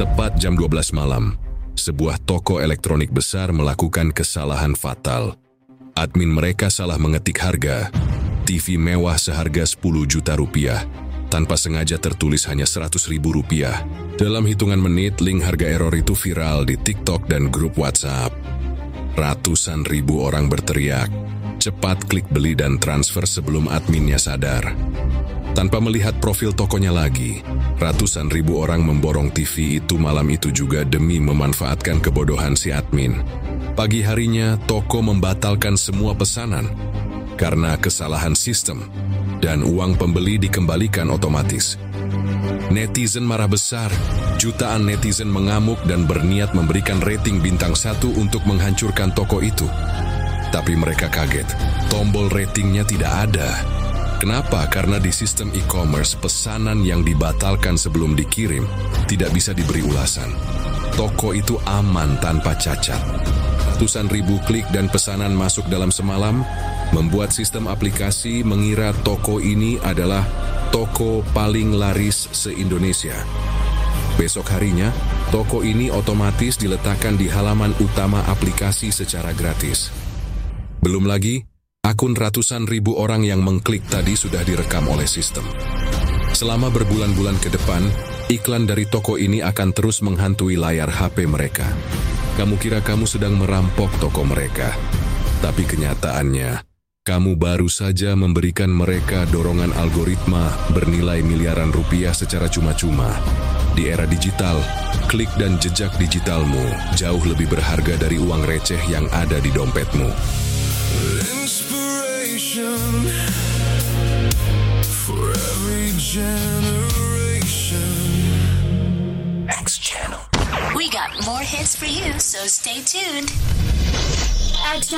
Tepat jam 12 malam, sebuah toko elektronik besar melakukan kesalahan fatal. Admin mereka salah mengetik harga. TV mewah seharga 10 juta rupiah. Tanpa sengaja tertulis hanya 100 ribu rupiah. Dalam hitungan menit, link harga error itu viral di TikTok dan grup WhatsApp. Ratusan ribu orang berteriak, cepat klik beli dan transfer sebelum adminnya sadar. Tanpa melihat profil tokonya lagi, ratusan ribu orang memborong TV itu malam itu juga demi memanfaatkan kebodohan si admin. Pagi harinya, toko membatalkan semua pesanan karena kesalahan sistem dan uang pembeli dikembalikan otomatis. Netizen marah besar, jutaan netizen mengamuk dan berniat memberikan rating bintang 1 untuk menghancurkan toko itu. Tapi mereka kaget, tombol ratingnya tidak ada. Kenapa? Karena di sistem e-commerce, pesanan yang dibatalkan sebelum dikirim tidak bisa diberi ulasan. Toko itu aman tanpa cacat. Ratusan ribu klik dan pesanan masuk dalam semalam, membuat sistem aplikasi mengira toko ini adalah toko paling laris se-Indonesia. Besok harinya, toko ini otomatis diletakkan di halaman utama aplikasi secara gratis. Belum lagi, akun ratusan ribu orang yang mengklik tadi sudah direkam oleh sistem. Selama berbulan-bulan ke depan, iklan dari toko ini akan terus menghantui layar HP mereka. Kamu kira kamu sedang merampok toko mereka, tapi kenyataannya, kamu baru saja memberikan mereka dorongan algoritma bernilai miliaran rupiah secara cuma-cuma. Di era digital, klik dan jejak digitalmu jauh lebih berharga dari uang receh yang ada di dompetmu. Inspiration for every generation. X Channel. We got more hits for you, so stay tuned.